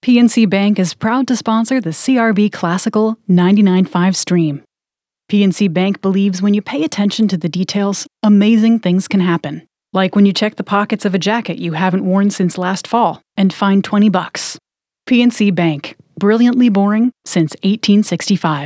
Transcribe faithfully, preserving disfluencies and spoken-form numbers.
P N C Bank is proud to sponsor the C R B Classical ninety-nine point five stream. P N C Bank believes when you pay attention to the details, amazing things can happen. Like when you check the pockets of a jacket you haven't worn since last fall and find twenty bucks. P N C Bank, brilliantly boring since eighteen sixty-five.